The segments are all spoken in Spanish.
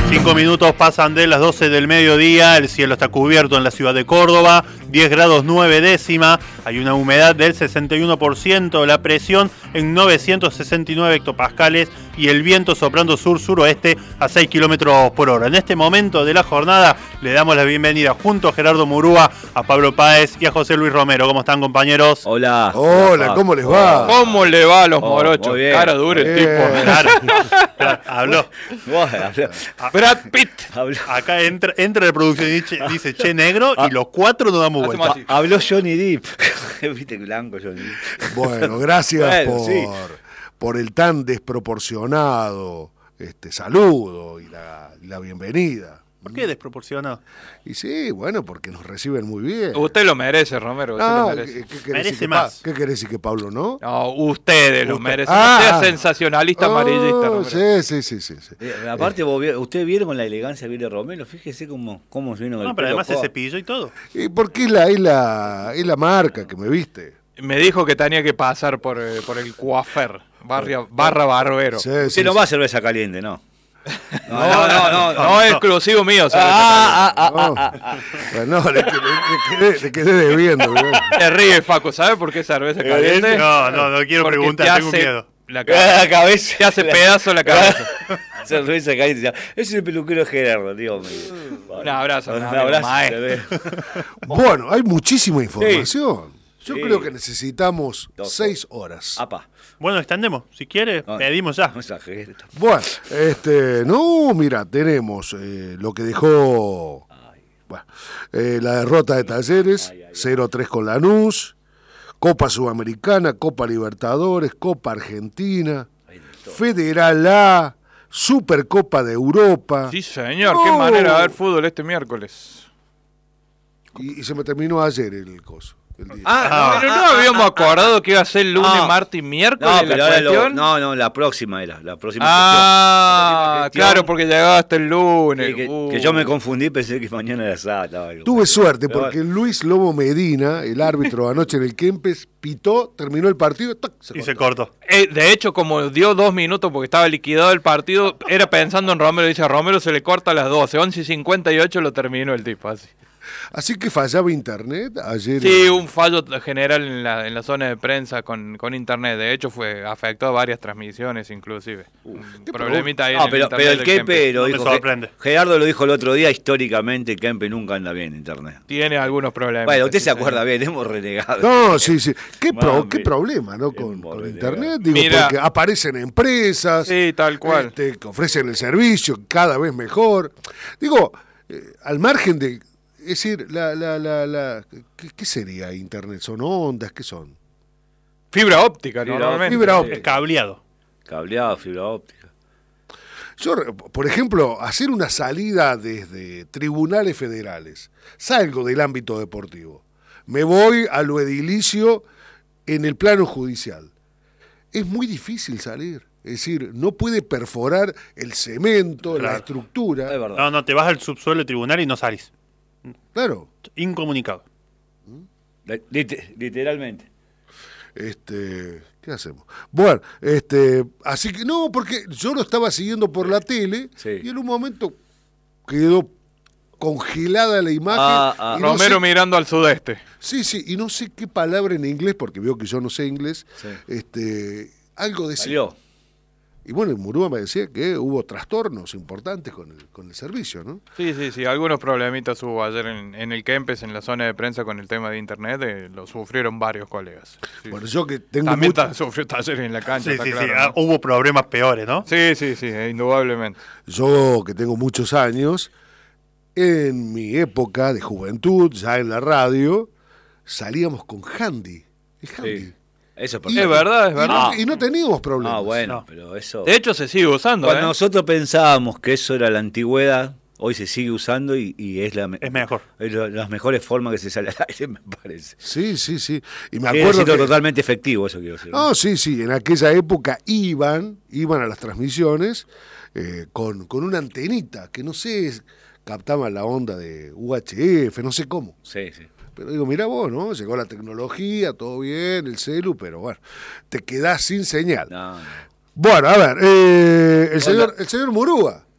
5 minutos pasan de las 12 del mediodía, el cielo está cubierto en la ciudad de Córdoba, 10 grados 9 décimas, hay una humedad del 61%, la presión en 969 hectopascales y el viento soplando sur-suroeste a 6 kilómetros por hora. En este momento de la jornada le damos la bienvenida junto a Gerardo Murúa, a Pablo Páez y a José Luis Romero. ¿Cómo están, compañeros? Hola. Hola, ¿cómo les va? ¿Cómo le va a los morochos? Cara dura el tipo. Claro. Habló. Brad Pitt. Acá entra la producción y dice che negro y los cuatro nos damos vuelta. Habló Johnny Depp. Viste blanco Johnny Depp. Bueno, gracias Bueno, por el tan desproporcionado saludo y la bienvenida. ¿Por qué desproporcionado? Y sí, bueno, porque nos reciben muy bien. Usted lo merece, Romero. Usted lo merece. Merece más. ¿Qué querés decir que Pablo no? No, ustedes lo merecen. Ah. Usted es sensacionalista amarillista, Romero. Sí. Aparte, usted vieron con la elegancia que viene Romero. Fíjese cómo se vino con No, el pero pelo. además se cepilló y todo. Porque es la marca que me viste. Me dijo que tenía que pasar por el coafer, barra barbero. Sí, Usted no va a cerveza caliente, ¿no? No es exclusivo mío. No, le quedé debiendo. Se ríe, Facu, ¿sabe por qué cerveza caliente? No quiero Porque preguntar, tengo miedo. La cabeza. Te hace pedazo la cabeza. Cerveza caliente. Ese es el peluquero Gerardo, Dios mío. Un abrazo. Un abrazo. Bueno, hay muchísima información. Yo Sí. creo que necesitamos 2 6 horas. Apa. Bueno, extendemos. Si quiere, No. pedimos ya. No exagere. Bueno, mira, tenemos lo que dejó la derrota de Talleres, 0-3 con Lanús, Copa Sudamericana, Copa Libertadores, Copa Argentina, Federal A, Supercopa de Europa. Sí, señor. Qué manera de ver fútbol este miércoles. Y se me terminó ayer el coso. El día. Pero no habíamos acordado que iba a ser lunes, martes y miércoles No, pero la ahora cuestión. la próxima era. La próxima Claro, porque llegaba hasta el lunes. cuestión. Que yo me confundí, pensé que mañana era sábado. Tuve suerte porque Luis Lobo Medina, el árbitro anoche en el Kempes, pitó, terminó el partido Y se cortó. De hecho, como dio 2 minutos porque estaba liquidado el partido, era pensando en Romero. Dice, a Romero se le corta a las 12, 11:58 lo terminó el tipo así. Así que fallaba internet ayer. Sí, un fallo general en la zona de prensa con internet. De hecho, afectó a varias transmisiones, inclusive. Un problemita ahí en el Pero internet el del Kempe lo No me dijo. sorprende. Gerardo lo dijo el otro día, históricamente, el Kempe nunca anda bien en internet. Tiene algunos problemas. Bueno, usted sí, se acuerda señor. bien, hemos renegado. No, sí. ¿Qué Mami. problema, no? Con Hemos internet. renegado. Digo, Mira. porque aparecen empresas. Sí, tal cual. Que ofrecen el servicio cada vez mejor. Digo, al margen de. Es decir, ¿qué sería internet? ¿Son ondas? ¿Qué son? Fibra óptica, Fibra normalmente. Fibra Es óptica. cableado. Cableado, fibra óptica. Yo, por ejemplo, hacer una salida desde tribunales federales, salgo del ámbito deportivo, me voy a lo edilicio en el plano judicial. Es muy difícil salir. Es decir, no puede perforar el cemento, la estructura. Es verdad. No, te vas al subsuelo del tribunal y no salís. Claro. Incomunicado. Literalmente. ¿Qué hacemos? Bueno, así que no, porque yo lo estaba siguiendo por la tele Sí. y en un momento quedó congelada la imagen. Y no Romero sé- mirando al sudeste. Sí, y no sé qué palabra en inglés, porque veo que yo no sé inglés, Sí. algo decía. Salió. Y bueno, Murúa me decía que hubo trastornos importantes con el servicio, ¿no? Sí. Algunos problemitas hubo ayer en el Kempes, en la zona de prensa con el tema de internet. Lo sufrieron varios colegas. Sí. Bueno, yo que tengo También mucho- sufrió Talleres en la cancha, Sí, está sí, claro, sí. ¿no? Hubo problemas peores, ¿no? Sí, indudablemente. Yo que tengo muchos años, en mi época de juventud, ya en la radio, salíamos con handy. El handy. Sí. Eso es Y- Es verdad. Y no teníamos problemas. Ah, bueno, No. pero eso. De hecho, se sigue usando. Cuando nosotros pensábamos que eso era la antigüedad, hoy se sigue usando y es Es mejor. las mejores formas que se sale al aire, me parece. Sí. Y me Es acuerdo que... totalmente efectivo, eso quiero decir. No, sí, en aquella época iban a las transmisiones con una antenita, que no sé, captaban la onda de UHF, no sé cómo. Sí. Pero digo, mira vos, ¿no? Llegó la tecnología, todo bien, el celu, pero bueno, te quedás sin señal. No. Bueno, a ver, el señor Murúa,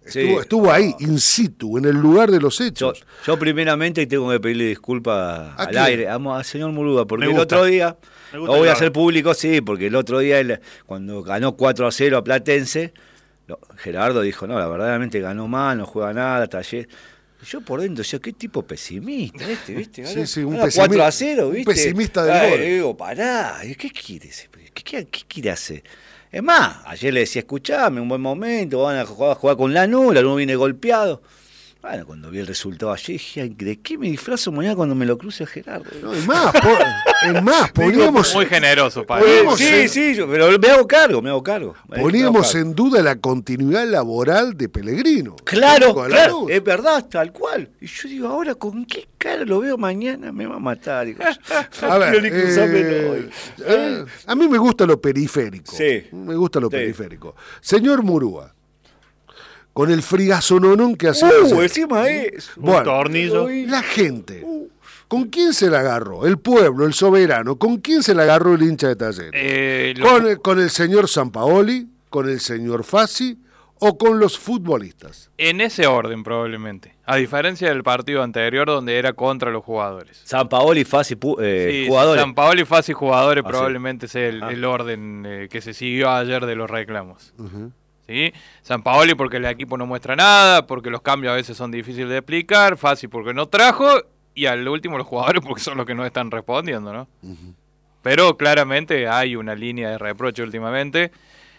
Sí. Estuvo ahí, in situ, en el lugar de los hechos. Yo primeramente tengo que pedirle disculpas ¿A al quién? aire, al señor Murúa, porque Me el gusta. otro día, Me lo gusta voy que a lo hacer haga. público, sí, porque el otro día, cuando ganó 4-0 a Platense, Gerardo dijo, no, verdaderamente ganó mal, no juega nada, Taller. Yo por dentro decía, qué tipo pesimista, ¿viste? Sí, un Gana pesimista, 4-0, un ¿viste? pesimista del gol. Digo, pará, ¿qué quiere? ¿Qué quiere hacer? Es más, ayer le decía, escuchame, un buen momento, van a jugar con Lanús viene golpeado. Bueno, cuando vi el resultado ayer dije, "Ay, ¿de qué me disfrazo mañana cuando me lo cruce a Gerardo?" No, es más, poníamos, Muy generoso, padre. Podemos- Sí, pero me hago cargo. poníamos en duda la continuidad laboral de Pellegrino. Claro, Con claro, Lanús. es verdad, tal cual. Y yo digo, ahora, ¿con qué cara lo veo mañana? Me va a matar. Digo, A ver, Pioli, cruzamelo hoy. a mí me gusta lo periférico. Sí. Me gusta lo Sí. periférico. Señor Murúa, con el frigazononón que hace. Encima es. Un Bueno, tornillo. la gente, ¿con quién se la agarró? El pueblo, el soberano, ¿con quién se la agarró el hincha de Talleres? ¿Con el señor Sampaoli, con el señor Fassi o con los futbolistas? En ese orden, probablemente. A diferencia del partido anterior, donde era contra los jugadores. Sampaoli, Fassi, Sí, jugadores. Sampaoli, Fassi, jugadores, Ah, sí. probablemente sea el orden que se siguió ayer de los reclamos. ¿Sí? Sampaoli porque el equipo no muestra nada, porque los cambios a veces son difíciles de explicar, Fassi porque no trajo, y al último los jugadores porque son los que no están respondiendo, ¿no? Pero claramente hay una línea de reproche últimamente.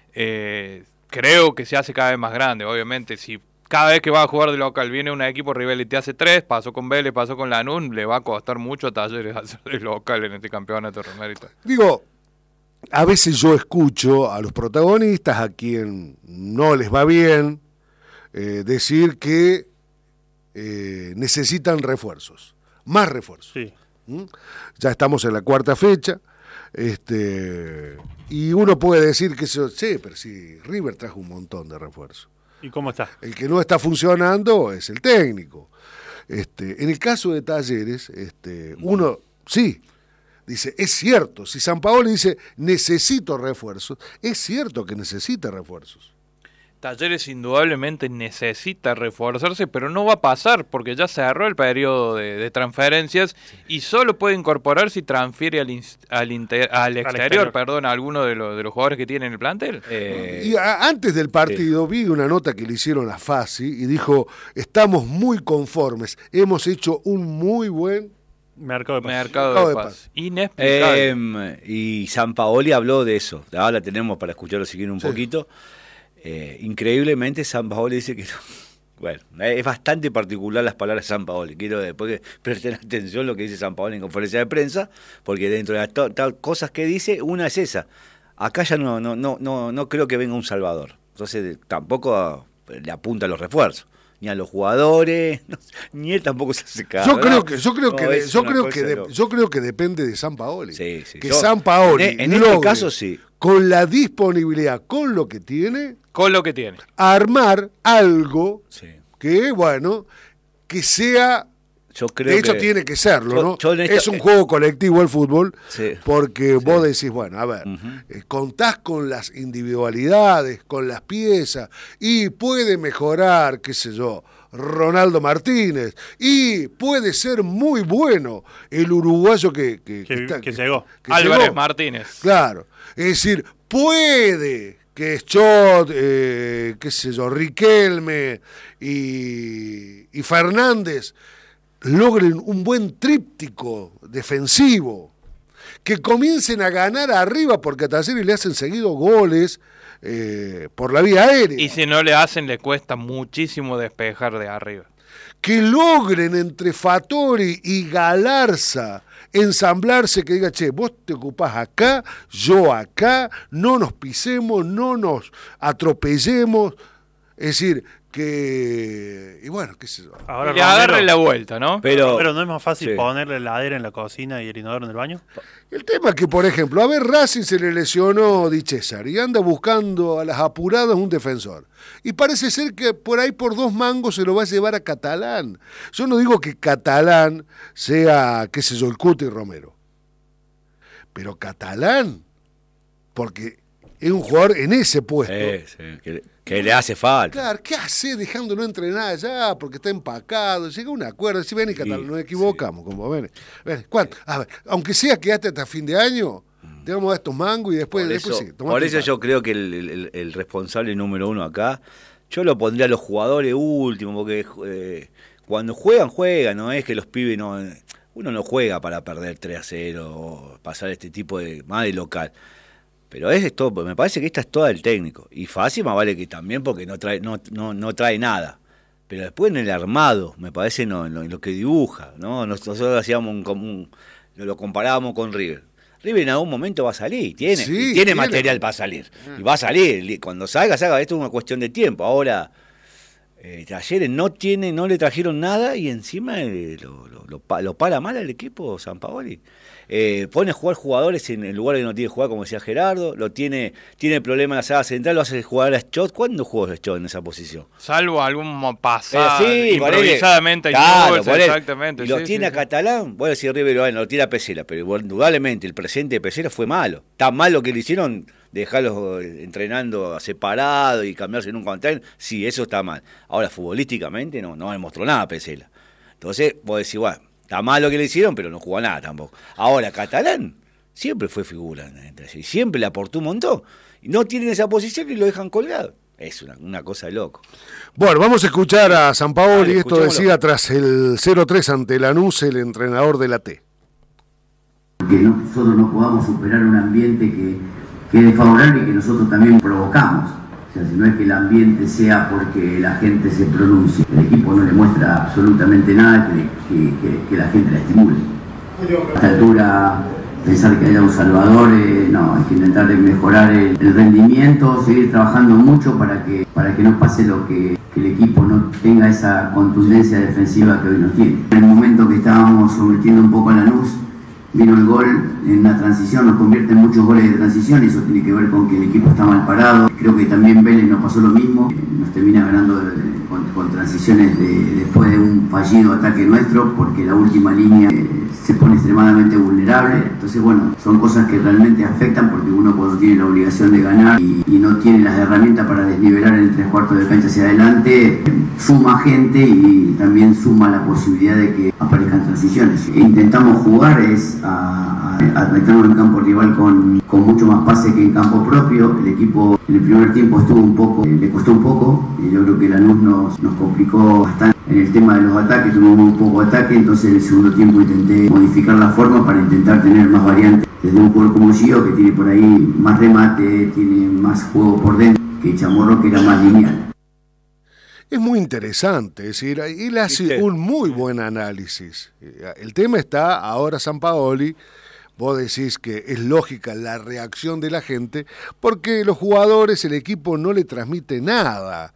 Creo que se hace cada vez más grande, obviamente. Si cada vez que va a jugar de local viene un equipo rival y te hace 3, pasó con Vélez, pasó con Lanús, le va a costar mucho a Talleres hacer de local en este campeonato, Romerito. Digo, a veces yo escucho a los protagonistas, a quien no les va bien, decir que necesitan refuerzos, más refuerzos. Sí. Ya estamos en la cuarta fecha, y uno puede decir que sí, pero si River trajo un montón de refuerzos. ¿Y cómo está? El que no está funcionando es el técnico. En el caso de Talleres, uno sí dice, es cierto, si Sampaoli dice necesito refuerzos, es cierto que necesita refuerzos. Talleres indudablemente necesita reforzarse, pero no va a pasar porque ya cerró el periodo de transferencias y solo puede incorporar si transfiere al exterior, a alguno de los jugadores que tiene en el plantel. Y antes del partido vi una nota que le hicieron a Fassi y dijo, estamos muy conformes, hemos hecho un muy buen... Mercado de pases. Mercado de pases. Inexplicable. Y Sampaoli habló de eso. Ahora la tenemos para escucharlo si quieren un poquito. Increíblemente Sampaoli dice que no. Bueno, es bastante particular las palabras de Sampaoli. Quiero después que presten atención a lo que dice Sampaoli en conferencia de prensa, porque dentro de las cosas que dice, una es esa. Acá ya no creo que venga un salvador. Entonces tampoco le apunta a los refuerzos, ni a los jugadores, ni él tampoco se hace cargo. Yo creo que depende de Sampaoli. Sí. Que Sampaoli en este caso sí. Con la disponibilidad, con lo que tiene, armar algo que, bueno, que sea... Yo creo de hecho, que tiene que serlo, ¿no? Es un juego colectivo el fútbol, porque Sí. vos decís, bueno, a ver, contás con las individualidades, con las piezas, y puede mejorar, qué sé yo, Ronaldo Martínez, y puede ser muy bueno el uruguayo que llegó. Álvarez Martínez. Claro, es decir, puede que Schott, qué sé yo, Riquelme y Fernández logren un buen tríptico defensivo, que comiencen a ganar arriba, porque a Talleres le hacen seguido goles por la vía aérea. Y si no le hacen, le cuesta muchísimo despejar de arriba. Que logren entre Fattori y Galarza ensamblarse, que diga, che, vos te ocupás acá, yo acá, no nos pisemos, no nos atropellemos, es decir, que... Y bueno, qué sé yo. Ahora, le agarre la vuelta, ¿no? Pero no es más fácil Sí. ponerle heladera en la cocina y el inodoro en el baño. El tema es que, por ejemplo, a ver, Racing se le lesionó Di César y anda buscando a las apuradas un defensor. Y parece ser que por ahí por 2 mangos se lo va a llevar a Catalán. Yo no digo que Catalán sea, qué sé yo, el Cuti Romero. Pero Catalán, porque es un jugador en ese puesto Que le hace falta. Claro, ¿qué hace dejándolo entrenar allá? Porque está empacado. Llega un acuerdo. Si ven y Catalán, nos equivocamos. Como ven. ¿Cuánto? A ver, aunque sea quedaste hasta fin de año, te vamos a dar estos mangos y después sí. Por eso yo creo que el responsable número uno acá, yo lo pondría a los jugadores últimos, porque cuando juegan, no es que los pibes no. Uno no juega para perder 3-0 o pasar este tipo de. Más de local. Pero me parece que esta es toda del técnico. Y fácil más vale que también porque no trae nada. Pero después en el armado, me parece en lo que dibuja, ¿no? Nosotros hacíamos lo comparábamos con River. River en algún momento va a salir, tiene material para salir. Y va a salir, cuando salga, esto es una cuestión de tiempo. Ahora, Talleres no le trajeron nada y encima lo para mal al equipo Sampaoli. Pone a jugar jugadores en lugares que no tiene que jugar, como decía Gerardo, tiene problema en la saga central, lo hace jugar a Schott. ¿Cuándo jugó Schott en esa posición? Salvo algún pasado, improvisadamente. Exactamente. Y lo tiene a Catalán, voy a decir River, bueno, lo tiene a Pesela, pero indudablemente el presente de Pesela fue malo. Tan malo que le hicieron dejarlos entrenando separado y cambiarse en un container, sí, eso está mal. Ahora, futbolísticamente no demostró nada Pesela. Entonces, vos decís, bueno, está mal lo que le hicieron, pero no jugó nada tampoco. Ahora, Catalán siempre fue figura y siempre le aportó un montón. Y no tienen esa posición y lo dejan colgado. Es una cosa de loco. Bueno, vamos a escuchar a Sampaoli. Esto decía tras el 0-3 ante Lanús, el entrenador de la T. Que nosotros no podamos superar un ambiente que es desfavorable y que nosotros también provocamos. O sea, si no es que el ambiente sea porque la gente se pronuncie, el equipo no le muestra absolutamente nada que la gente la estimule. A esta altura, pensar que haya un salvador, no, hay que intentar mejorar el rendimiento, seguir trabajando mucho para que no pase lo que el equipo no tenga esa contundencia defensiva que hoy no tiene. En el momento que estábamos sometiendo un poco a Lanús, vino el gol en una transición, nos convierte en muchos goles de transición y eso tiene que ver con que el equipo está mal parado. Creo que también Vélez nos pasó lo mismo, nos termina ganando con transiciones después de un fallido ataque nuestro, porque la última línea se pone extremadamente vulnerable. Entonces, bueno, son cosas que realmente afectan porque uno cuando tiene la obligación de ganar y no tiene las herramientas para desnivelar en 3/4 de cancha hacia adelante, suma gente y también suma la posibilidad de que aparezcan transiciones. Intentamos jugar a meternos en campo rival con mucho más pase que en campo propio. El equipo en el primer tiempo le costó un poco, y yo creo que Lanús nos complicó bastante en el tema de los ataques, tuvimos un poco de ataque, entonces en el segundo tiempo intenté modificar la forma para intentar tener más variantes. Desde un jugador como Gio, que tiene por ahí más remate, tiene más juego por dentro, que Chamorro, que era más lineal. Es muy interesante, es decir, él hace un muy buen análisis. El tema está, ahora Sampaoli, vos decís que es lógica la reacción de la gente, porque los jugadores, el equipo no le transmite nada,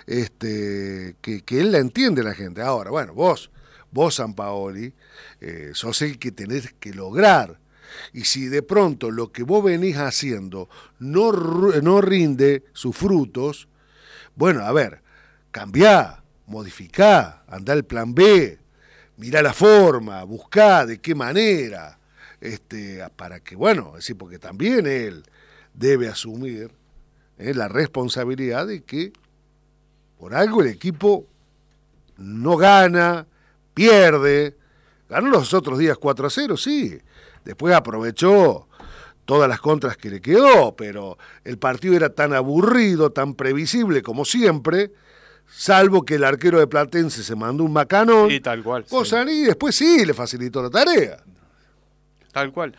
que él la entiende la gente. Ahora, bueno, vos Sampaoli, sos el que tenés que lograr. Y si de pronto lo que vos venís haciendo no rinde sus frutos, bueno, a ver, cambiá, modificá, andá al plan B, mirá la forma, buscá de qué manera, para que, bueno, decir, porque también él debe asumir la responsabilidad de que por algo el equipo no gana, pierde, ganó los otros días 4-0, sí, después aprovechó todas las contras que le quedó, pero el partido era tan aburrido, tan previsible como siempre, salvo que el arquero de Platense se mandó un macanón. Sí, tal cual. Y después sí le facilitó la tarea. Tal cual.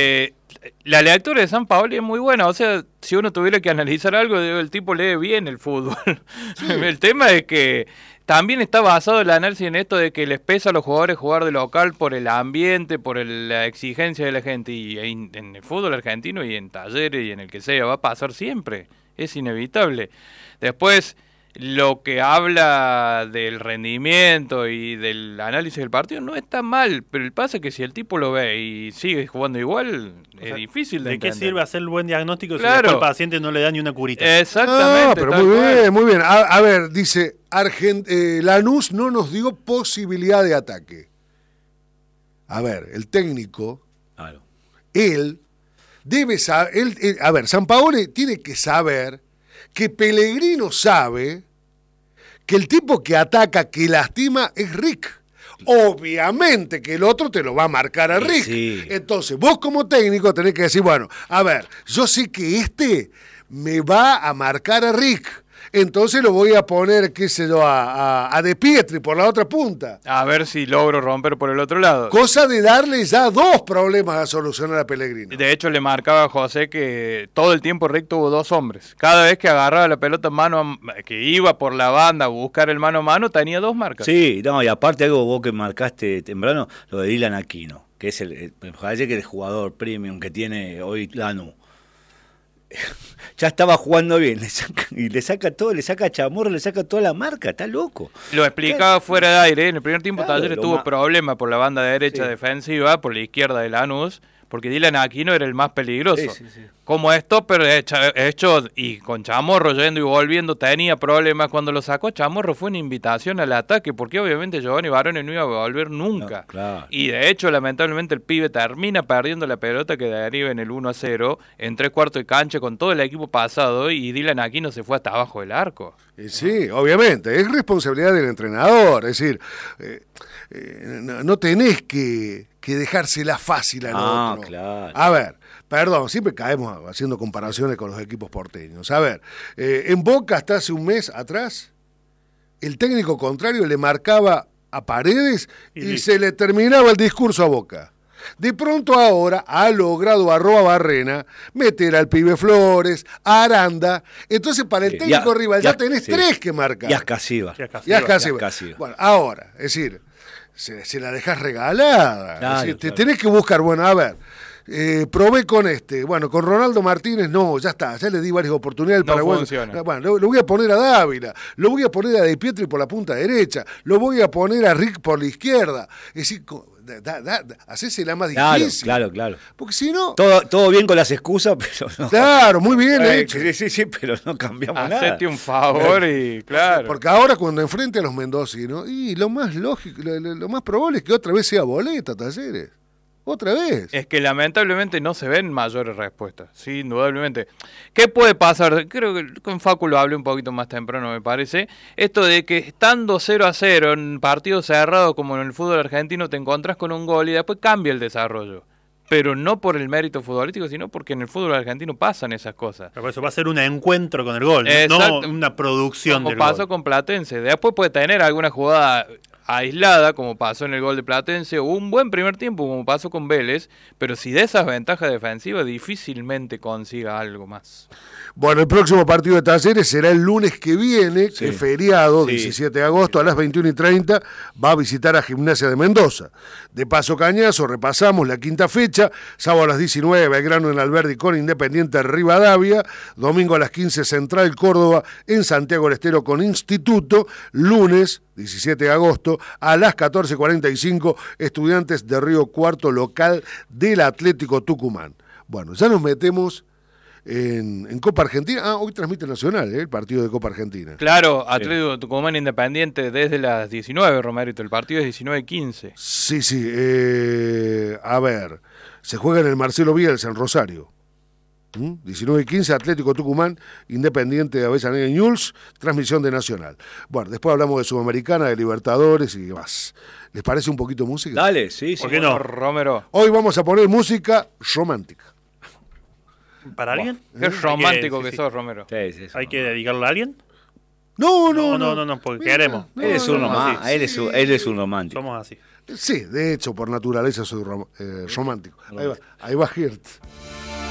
La lectura de Sampaoli es muy buena. O sea, si uno tuviera que analizar algo, el tipo lee bien el fútbol. Sí. El tema es que también está basado el análisis en esto de que les pesa a los jugadores jugar de local por el ambiente, por la exigencia de la gente. Y en el fútbol argentino y en Talleres y en el que sea, va a pasar siempre. Es inevitable. Después, lo que habla del rendimiento y del análisis del partido no está mal, pero el pasa es que si el tipo lo ve y sigue jugando igual, es difícil de entender. ¿De qué sirve hacer el buen diagnóstico si claro, después el paciente no le da ni una curita? Exactamente. Pero muy bien, muy bien. A ver, dice, Lanús no nos dio posibilidad de ataque. A ver, el técnico, claro, él debe saber, Sampaoli tiene que saber que Pellegrino sabe que el tipo que ataca, que lastima, es Rick. Obviamente que el otro te lo va a marcar a Rick. Sí. Entonces, vos como técnico tenés que decir, bueno, a ver, yo sé que este me va a marcar a Rick. Entonces lo voy a poner, qué sé yo, a De Pietri por la otra punta. A ver si logro romper por el otro lado. Cosa de darle ya 2 problemas a solucionar a Pellegrino. De hecho, le marcaba a José que todo el tiempo Rick tuvo 2 hombres. Cada vez que agarraba la pelota que iba por la banda a buscar el mano a mano, tenía 2 marcas. Sí, no, y aparte algo vos que marcaste temprano, lo de Dylan Aquino, que es me parece que el jugador premium que tiene hoy Lanús. Ya estaba jugando bien, le saca todo, le saca Chamorro, le saca toda la marca, está loco. Lo explicaba fuera de aire, en el primer tiempo Claro, Talleres tuvo problemas por la banda derecha Sí. defensiva, por la izquierda de Lanús, porque Dylan Aquino era el más peligroso. Sí. Como stopper hecho y con Chamorro yendo y volviendo tenía problemas. Cuando lo sacó Chamorro fue una invitación al ataque, porque obviamente Giovanni Barone no iba a volver nunca. No, claro. Y de hecho, lamentablemente, el pibe termina perdiendo la pelota que deriva en el 1-0 en 3/4 de cancha con todo el equipo pasado, y Dylan Aquino se fue hasta abajo del arco. Sí, obviamente, es responsabilidad del entrenador, es decir, no tenés que dejársela fácil al otro. Claro. A ver, perdón, siempre caemos haciendo comparaciones con los equipos porteños. A ver, en Boca hasta hace un mes atrás, el técnico contrario le marcaba a Paredes y se le terminaba el discurso a Boca. De pronto ahora ha logrado a Barrena meter al pibe Flores, a Aranda. Entonces para el técnico rival ya tenés 3 que marcar. Y a Casilla. Y a Casilla. Bueno, ahora, es decir, se la dejás regalada. Claro, es decir, te claro. tenés que buscar, bueno, a ver, probé con bueno, con Ronaldo Martínez, no, ya está, ya le di varias oportunidades No para funciona. Bueno, lo voy a poner a Dávila, lo voy a poner a De Pietri por la punta derecha, lo voy a poner a Rick por la izquierda. Es decir, hacésela más difícil. Claro. Porque si no... Todo bien con las excusas, pero no. Claro, muy bien hecho. Sí, pero no cambiamos nada. Hacete un favor y claro. Porque ahora cuando enfrente a los mendocinos, y lo más lógico, lo más probable es que otra vez sea boleta, Talleres. Otra vez. Es que lamentablemente no se ven mayores respuestas, sí, indudablemente. ¿Qué puede pasar? Creo que con Facu lo hablé un poquito más temprano, me parece. Esto de que estando 0-0 en partido cerrado como en el fútbol argentino te encontrás con un gol y después cambia el desarrollo. Pero no por el mérito futbolístico, sino porque en el fútbol argentino pasan esas cosas. Pero por eso va a ser un encuentro con el gol, Exacto. no una producción Como del pasó gol. con Platense. Después puede tener alguna jugada aislada, como pasó en el gol de Platense, o un buen primer tiempo, como pasó con Vélez, pero si de esas ventajas defensivas difícilmente consiga algo más. Bueno, el próximo partido de Talleres será el lunes que viene, Sí. que es feriado, Sí. 17 de agosto, a las 21:30, va a visitar a Gimnasia de Mendoza. De paso cañazo, repasamos la quinta fecha, sábado a las 19, Belgrano en Alberdi con Independiente Rivadavia, domingo a las 15, Central Córdoba en Santiago del Estero con Instituto, lunes 17 de agosto, a las 14:45, Estudiantes de Río Cuarto, local del Atlético Tucumán. Bueno, ya nos metemos en Copa Argentina. Hoy transmite Nacional, el partido de Copa Argentina. Claro, Atlético Tucumán Independiente desde las 19, Romerito, el partido es 19:15. Sí, a ver, se juega en el Marcelo Bielsa, en Rosario. 19:15, Atlético Tucumán, Independiente de Avellaneda y Newell's, transmisión de Nacional. Bueno, después hablamos de Sudamericana, de Libertadores y demás. ¿Les parece un poquito de música? Dale, sí. ¿Por qué no? Romero, Hoy vamos a poner música romántica. ¿Para alguien? qué romántico que sí. sos, Romero. Sí. ¿Hay que dedicarlo a alguien? No, porque Mira, queremos. Él es un no, romántico. sí. Él es un romántico. Somos así. Sí, de hecho, por naturaleza soy romántico. Ahí va Hirt.